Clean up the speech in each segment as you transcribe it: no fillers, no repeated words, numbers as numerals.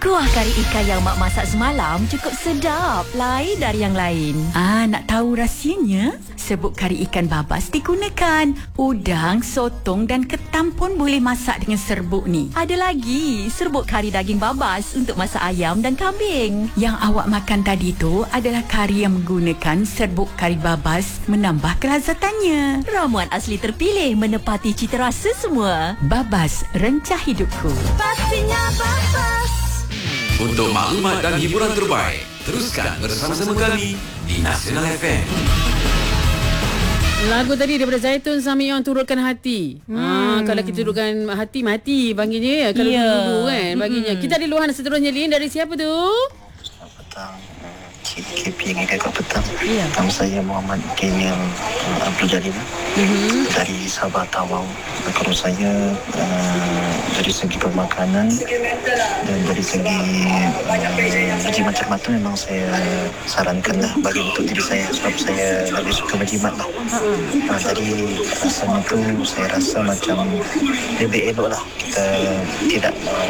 Kuah kari ikan yang mak masak semalam cukup sedap, lain dari yang lain. Nak tahu rahsianya? Serbuk kari ikan babas digunakan. Udang, sotong dan ketam pun boleh masak dengan serbuk ni. Ada lagi serbuk kari daging babas untuk masak ayam dan kambing. Yang awak makan tadi tu adalah kari yang menggunakan serbuk kari babas menambah kelazatannya. Ramuan asli terpilih menepati cita rasa semua. Babas, rencah hidupku. Pastinya babas. Untuk maklumat dan hiburan terbaik, teruskan bersama-sama kami di Nasional FM. Lagu tadi daripada Zaitun Samion, Turutkan Hati. Kalau kita turutkan hati, mati panggilnya. Kalau dulu kan panggilnya. Kita ada luahan seterusnya, Lin. Dari siapa tu? Selamat petang. KP yang kat petang. Nama saya Muhammad Kenyang Abdul Jalil dari Sabah Tawau. Kalau saya dari segi pemakanan dan dari segi berjimat cermat tu memang saya sarankan lah bagi untuk diri saya, sebab saya lebih suka berjimat lah. Jadi rasanya tu saya rasa macam lebih elok lah kita tidak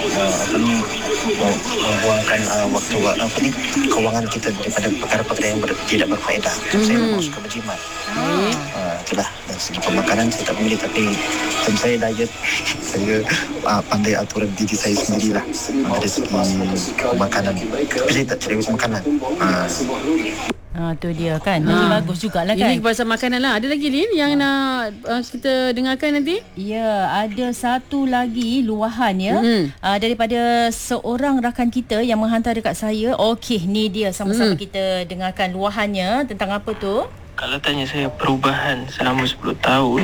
membuangkan waktu kewangan kita daripada perkara-perkara yang tidak berfaedah. Saya memang suka berjimat. Itulah, dari segi pemakanan saya tak boleh, tapi macam saya diet, saya pandai aturan diri saya sendirilah dari segi pemakanan. Tapi saya tak cerewet makanan. Tu dia kan. Nanti bagus jugalah kan. Ini pasal makanan lah. Ada lagi, Lin, yang nak kita dengarkan nanti? Ya, ada satu lagi luahan ya. Daripada seorang rakan kita yang menghantar dekat saya. Okey, ni dia, sama-sama kita dengarkan luahannya. Tentang apa tu? Kalau tanya saya perubahan selama 10 tahun,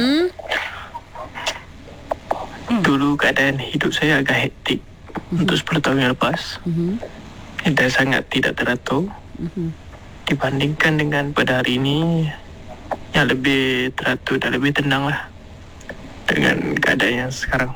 dulu keadaan hidup saya agak hektik untuk 10 tahun yang lepas. Dan sangat tidak teratur. Dibandingkan dengan pada hari ini yang lebih teratur dan lebih tenang lah dengan keadaan yang sekarang.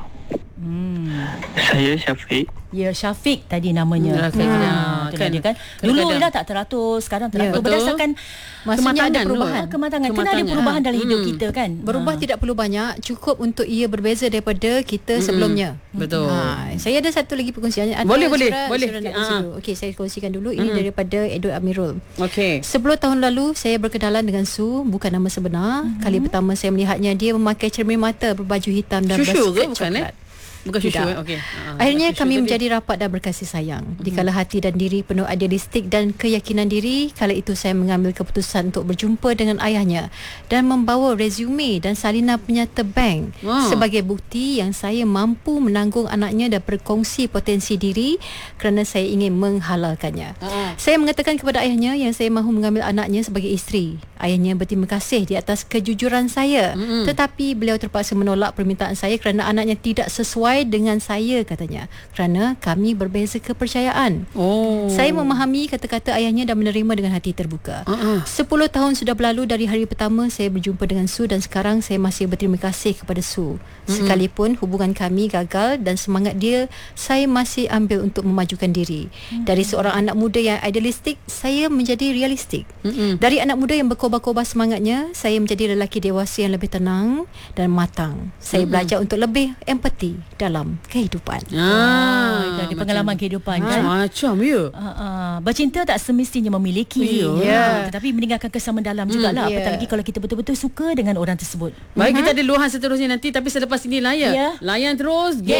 Saya Syafiq. Ya, Syafiq tadi namanya. Kan Dia kan. Dulu dah tak teratur, sekarang teratur. Berdasarkan maksudnya ada perubahan. Kematangan. Kena ada perubahan dalam hidup kita kan. Berubah tidak perlu banyak, cukup untuk ia berbeza daripada kita sebelumnya. Betul. Saya ada satu lagi perkongsian. Boleh. Okey, saya kongsikan dulu. Ini daripada Edward Amirul. Okey. 10 tahun lalu saya berkenalan dengan Su, bukan nama sebenar. Kali pertama saya melihatnya, dia memakai cermin mata berbaju hitam dan berskirt coklat. Bukan susu. Okey. Akhirnya kami menjadi rapat dan berkasih sayang. Dikala hati dan diri penuh idealistik dan keyakinan diri, kala itu saya mengambil keputusan untuk berjumpa dengan ayahnya dan membawa resume dan salinan penyata bank sebagai bukti yang saya mampu menanggung anaknya dan berkongsi potensi diri kerana saya ingin menghalalkannya. Saya mengatakan kepada ayahnya yang saya mahu mengambil anaknya sebagai isteri. Ayahnya berterima kasih di atas kejujuran saya, tetapi beliau terpaksa menolak permintaan saya kerana anaknya tidak sesuai dengan saya, katanya, kerana kami berbeza kepercayaan. Saya memahami kata-kata ayahnya dan menerima dengan hati terbuka. 10 tahun sudah berlalu dari hari pertama saya berjumpa dengan Su dan sekarang saya masih berterima kasih kepada Su. Sekalipun hubungan kami gagal dan semangat dia, saya masih ambil untuk memajukan diri. Dari seorang anak muda yang idealistik, saya menjadi realistik. Dari anak muda yang berkobar-kobar semangatnya, saya menjadi lelaki dewasa yang lebih tenang dan matang. Saya belajar untuk lebih empati dalam kehidupan. Dari pengalaman kehidupan kan. Macam ya. Bercinta tak semestinya memiliki. Tetapi meninggalkan kesan mendalam jugalah. Apatah lagi kalau kita betul-betul suka dengan orang tersebut. Baik, kita ada luahan seterusnya nanti, tapi selepas ini layan terus.